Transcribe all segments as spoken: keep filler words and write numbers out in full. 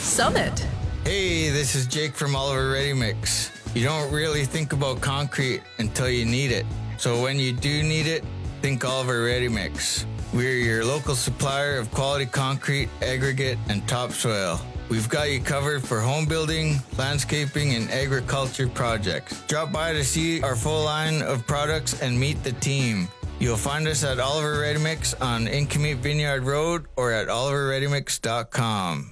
Summit. Hey, this is Jake from Oliver Ready Mix. You don't really think about concrete until you need it. So when you do need it, think Oliver Ready Mix. We're your local supplier of quality concrete, aggregate, and topsoil. We've got you covered for home building, landscaping, and agriculture projects. Drop by to see our full line of products and meet the team. You'll find us at Oliver Ready Mix on Incomeet Vineyard Road or at oliver ready mix dot com.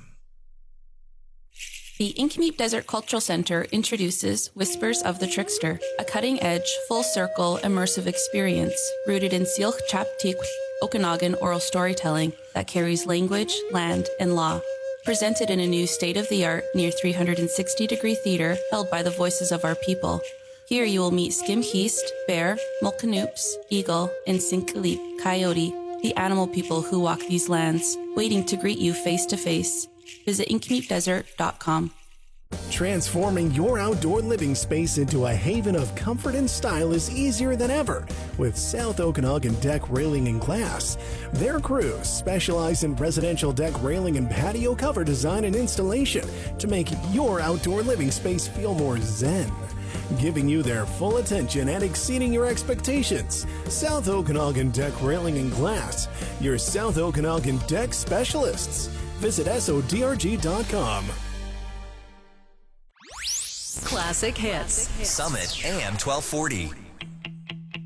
The Incomeet Desert Cultural Center introduces Whispers of the Trickster, a cutting-edge, full-circle, immersive experience rooted in Syilx Chaptik Okanagan oral storytelling that carries language, land, and law. Presented in a new state-of-the-art, near three hundred sixty degree theater held by the voices of our people. Here you will meet Skimheast, Bear, Mulcanoops, Eagle, and Sinkaleep, Coyote, the animal people who walk these lands, waiting to greet you face-to-face. Visit incomeet desert dot com. Transforming your outdoor living space into a haven of comfort and style is easier than ever with South Okanagan Deck Railing and Glass. Their crews specialize in residential deck railing and patio cover design and installation to make your outdoor living space feel more zen. Giving you their full attention and exceeding your expectations. South Okanagan Deck Railing and Glass, your South Okanagan Deck specialists. Visit S O D R G dot com. Classic hits. Summit A M twelve forty.